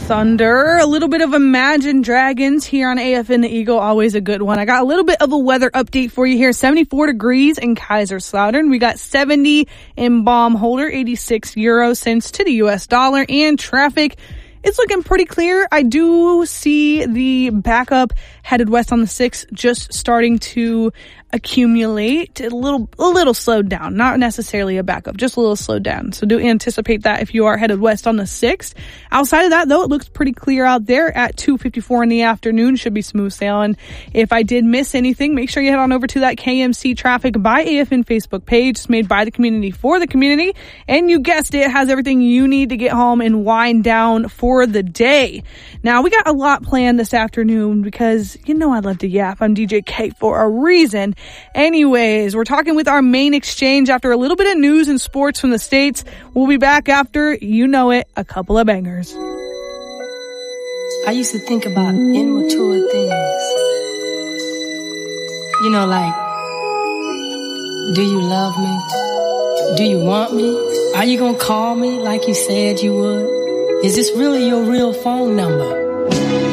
Thunder. A little bit of Imagine Dragons here on AFN The Eagle. Always a good one. I got a little bit of a weather update for you here. 74 degrees in Kaiserslautern. We got 70 in Baumholder, 86 euro cents to the US dollar. And traffic, it's looking pretty clear. I do see the backup headed west on the 6 just starting to accumulate. A little slowed down. Not necessarily a backup, just a little slowed down. So do anticipate that if you are headed west on the 6th. Outside of that, though, it looks pretty clear out there at 2:54 in the afternoon. Should be smooth sailing. If I did miss anything, make sure you head on over to that KMC Traffic by AFN Facebook page. It's made by the community for the community. And you guessed it, has everything you need to get home and wind down for the day. Now, we got a lot planned this afternoon because, you know, I love to yap. I'm DJ K for a reason. Anyways, we're talking with our main exchange after a little bit of news and sports from the States. We'll be back after, you know it, a couple of bangers. I used to think about immature things. You know, like, do you love me? Do you want me? Are you gonna call me like you said you would? Is this really your real phone number?